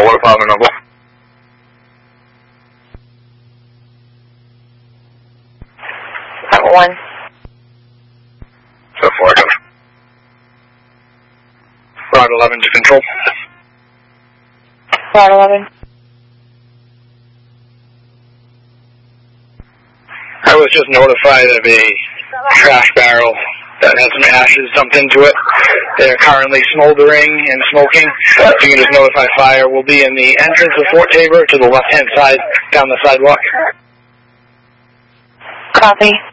what apartment number? 1. So 4, go. Route 11 to control. Route 11. I was just notified of a trash barrel that has some ashes dumped into it. They're currently smoldering and smoking. You can just notify fire. We'll be in the entrance of Fort Taber to the left-hand side down the sidewalk. Copy.